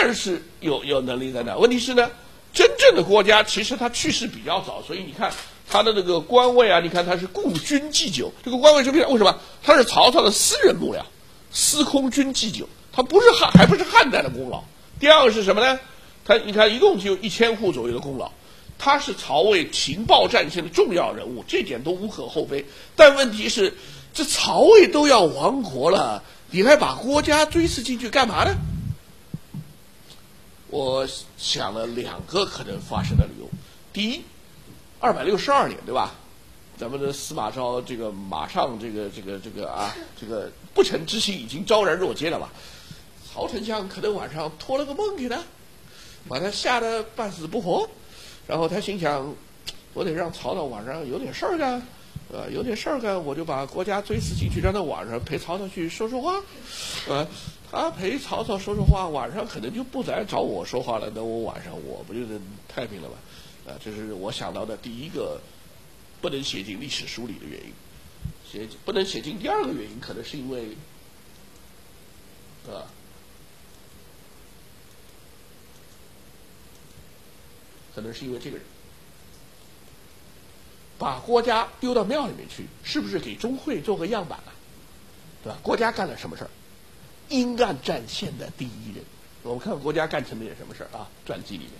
然是有能力在那。问题是呢，真正的国家其实他去世比较早，所以你看他的那个官位啊，你看他是故君祭酒，这个官位是为什么？他是曹操的私人幕僚，司空君祭酒，他还不是汉代的功劳。第二个是什么呢？你看一共只有1000户左右的功劳，他是曹魏情报战线的重要人物，这点都无可厚非。但问题是，这曹魏都要亡国了，你还把国家追刺进去干嘛呢？我想了2个可能发生的理由。第一，262年，对吧？咱们的司马昭这个马上这个不臣之心已经昭然若揭了吧？曹丞相可能晚上托了个梦给他，把他吓得半死不活，然后他心想，我得让曹操晚上有点事儿干，有点事儿干，我就把国家追刺进去，让他晚上陪曹操去说说话，他陪曹操说说话，晚上可能就不来找我说话了，那我晚上我不就能太平了吗？这是我想到的第一个不能写进历史书里的原因。不能写进第2个原因，可能是因为可能是因为这个人把国家丢到庙里面去，是不是给钟会做个样板啊？对吧？国家干了什么事儿？阴暗战线的第一人。我们看国家干成了点什么事儿啊？传记里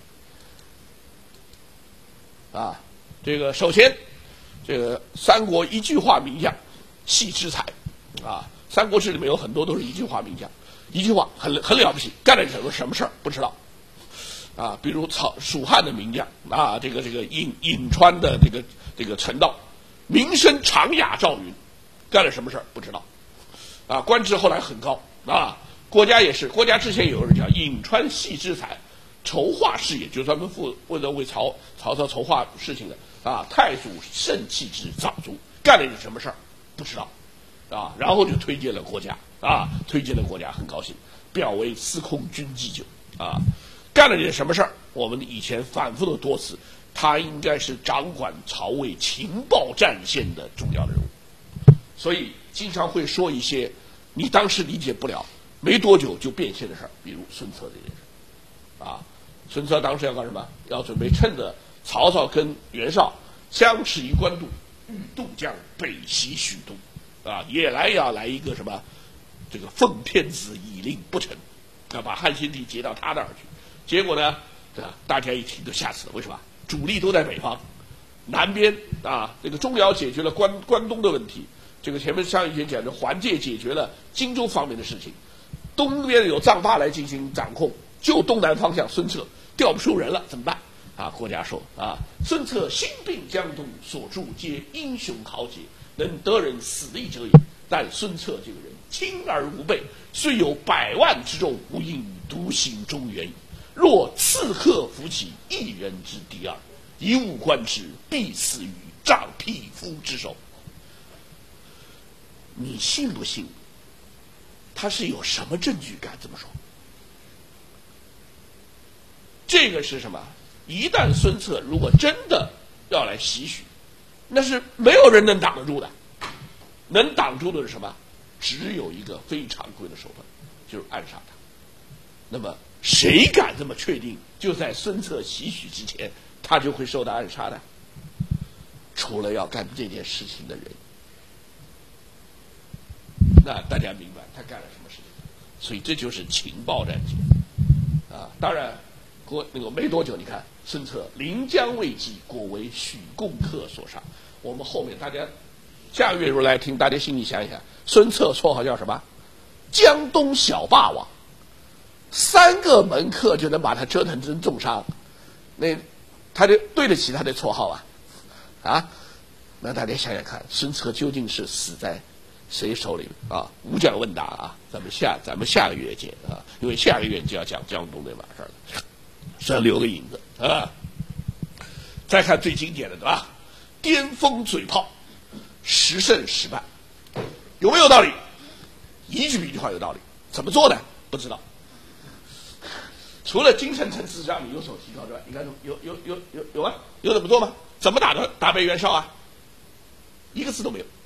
面这个首先，这个三国一句话名将戏之才三国志里面有很多都是一句话名将，一句话很了不起，干了什么事儿不知道。比如蜀汉的名将这个颍川的这个陈道，名声长雅赵云，干了什么事儿不知道。官职后来很高国家也是，国家之前有人叫颍川戏之才，筹划事业，就专门为曹操筹划事情的太祖盛气之长卒，干了点什么事儿不知道然后就推荐了国家很高兴，表为司空军祭酒干了点什么事儿？我们以前反复的多次，他应该是掌管曹魏情报战线的重要的人物，所以经常会说一些你当时理解不了，没多久就变现的事儿，比如孙策这件事孙策当时要干什么？要准备趁着曹操跟袁绍相持于官渡，欲渡江北袭许都也要来一个什么？这个奉天子以令不臣，把汉献帝接到他那儿去。结果呢，大家一听都吓死了。为什么？主力都在北方，南边这个钟繇解决了关东的问题，这个前面上一节讲的桓介解决了荆州方面的事情，东边有臧霸来进行掌控，就东南方向孙策调不出人了，怎么办？国家说孙策兴并江东，所著皆英雄豪杰，能得人死力者也。但孙策这个人轻而无备，虽有100万之众，无应独行中原矣。若刺客扶起1人之敌耳，一物观之，必死于仗匹夫之手。你信不信？他是有什么证据敢这么说？这个是什么？一旦孙策如果真的要来袭许，那是没有人能挡得住的。能挡住的是什么？只有一个非常规的手段，就是暗杀他。那么谁敢这么确定，就在孙策袭许之前，他就会受到暗杀的？除了要干这件事情的人。那大家明白他干了什么事情？所以这就是情报战线当然没多久，你看孙策临江未济，果为许贡客所杀。我们后面大家下个月如来听，大家心里想一想，孙策绰号叫什么？江东小霸王，3个门客就能把他折腾成重伤，那他就对得起他的绰号那大家想想看，孙策究竟是死在谁手里无奖问答咱们下个月见因为下个月就要讲江东那码事了，算留个影子再看最经典的，对吧？巅峰嘴炮，10胜10败，有没有道理？一句比一句话有道理。怎么做的？不知道。除了金城城词让你有所提高之外，你看有吗？有怎么做吗？怎么打败袁绍一个字都没有。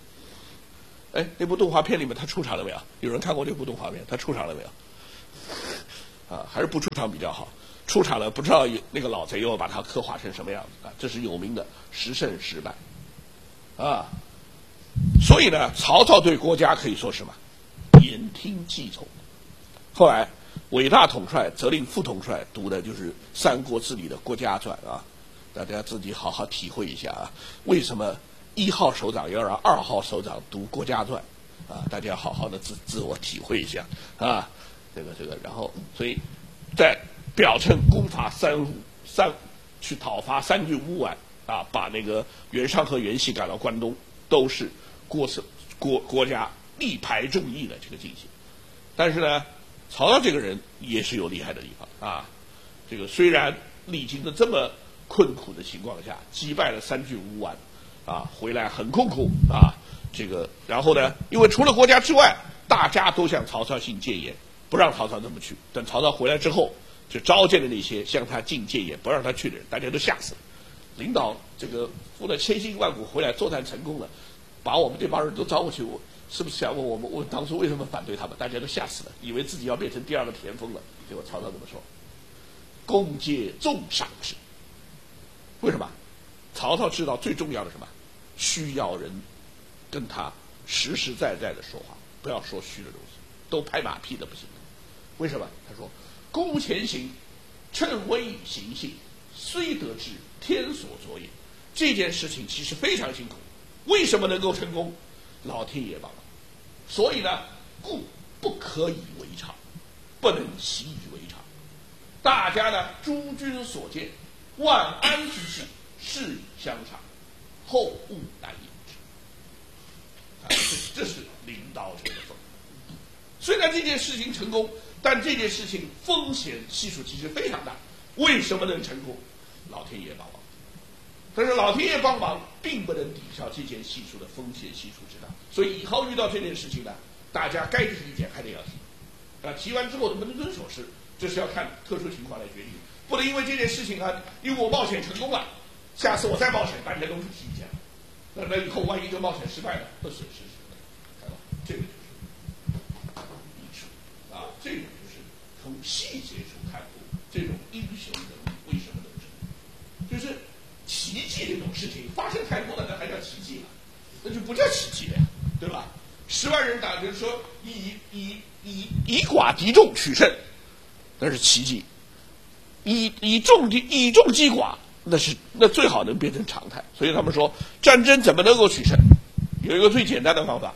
那部动画片里面他出场了没有？有人看过这部动画片？他出场了没有？ 啊，还是不出场比较好。出场了，不知道那个老贼又把他刻画成什么样子啊！这是有名的时胜时败，啊，所以呢，曹操对国家可以说什么言听计从。后来伟大统帅责令副统帅读的就是《三国志》里的《国家传》啊，大家自己好好体会一下啊，为什么1号首长要让2号首长读《国家传》啊？大家好好的自我体会一下啊，这个，然后所以在表称攻伐去讨伐3郡5宛啊，把那个袁尚和袁熙赶到关东，都是国家力排众议的这个进行。但是呢，曹操这个人也是有厉害的地方啊。这个虽然历经了这么困苦的情况下，击败了3郡5宛啊，回来很痛苦啊。这个然后呢，因为除了国家之外，大家都向曹操进谏言，不让曹操这么去。等曹操回来之后，就召见的那些向他进谏言不让他去的人，大家都吓死了。领导这个付了千辛万苦回来作战成功了，把我们这帮人都招过去，我是不是想问我们当初为什么反对他们？大家都吓死了，以为自己要变成第2个田丰了。结果曹操怎么说？公皆重赏之。为什么？曹操知道最重要的什么？需要人跟他实实在在的说话，不要说虚的东西，都拍马屁的不行。为什么？他说公前行，趁危以行信，虽得之，天所作也。这件事情其实非常辛苦，为什么能够成功？老天爷帮忙。所以呢，故不可以为常，不能习以为常。大家呢，诸君所见，万安之事，是以相长，后勿难言之。这是领导者的风格。虽然这件事情成功，但这件事情风险系数其实非常大。为什么能成功？老天爷帮忙。但是老天爷帮忙并不能抵消这件系数的风险系数之大，所以以后遇到这件事情呢，大家该提意见还得要提，啊，提完之后能不能遵守这是要看特殊情况来决定，不能因为这件事情啊，因为我冒险成功了，下次我再冒险，大家都不提意见了，那以后万一这冒险失败了，那损失是什么？看到这个就是艺术啊，这个就是从细节处看出这种英雄人物为什么能成功，就是奇迹这种事情发生太多了，那还叫奇迹了？那就不叫奇迹了呀，对吧？10万人打，就是说以寡敌众取胜，那是奇迹；以众击寡，那最好能变成常态。所以他们说，战争怎么能够取胜？有一个最简单的方法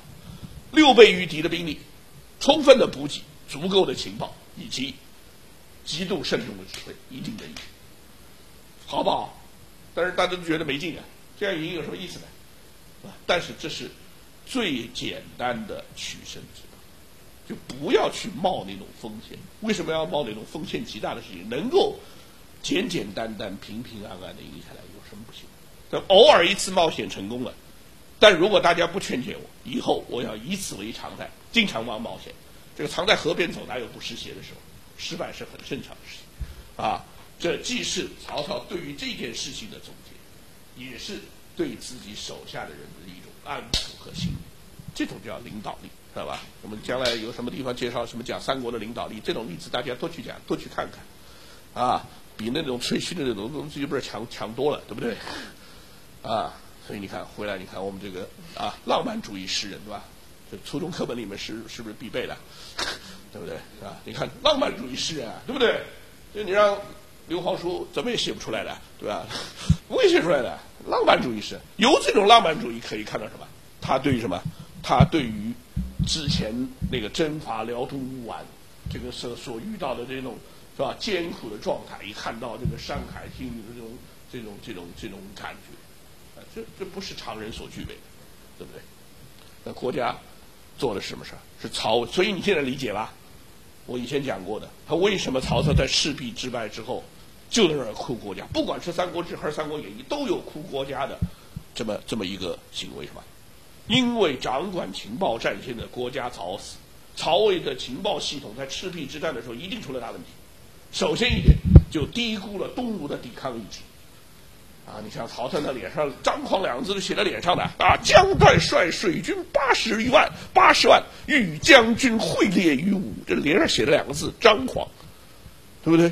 ：6倍于敌的兵力，充分的补给，足够的情报，以及极度慎重的指挥，一定的赢，好不好？但是大家都觉得没劲啊，这样赢有什么意思呢？但是这是最简单的取胜之道，就不要去冒那种风险。为什么要冒那种风险极大的事情？能够简简单单、平平安安的赢下来，有什么不行？但偶尔一次冒险成功了，但如果大家不劝解我，以后我要以此为常态，经常往冒险。这个常在河边走，哪有不湿鞋的时候？失败是很正常的事情啊。这既是曹操对于这件事情的总结，也是对自己手下的人的一种安抚和信任，这种叫领导力，知道吧？我们将来有什么地方介绍什么讲三国的领导力，这种例子大家多去讲，多去看看，啊，比那种吹嘘的那种东西不是强多了，对不对？啊，所以你看回来，你看我们这个啊，浪漫主义诗人，对吧？这初中课本里面是不是必备的？对不对？啊，你看浪漫主义诗人啊，对不对？就你让刘皇叔怎么也写不出来的，对吧？不会写出来的。浪漫主义是由这种浪漫主义可以看到什么？他对于什么？他对于之前那个征伐辽东乌丸这个所遇到的这种是吧艰苦的状态，一看到这个山海心里的这种感觉，啊，这不是常人所具备的，对不对？那国家做了什么事？是曹，所以你现在理解吧？我以前讲过的，他为什么曹操在赤壁之败之后就在那儿哭国家？不管是《三国志》还是《三国演义》，都有哭国家的这么一个行为，是吧？因为掌管情报战线的国家早死，曹魏的情报系统在赤壁之战的时候一定出了大问题。首先一点，就低估了东吴的抵抗意志。啊，你像曹操那脸上张狂2字都写在脸上的啊，姜冀率水军80万，与将军会猎于吴，这脸上写的2个字张狂。 对不对？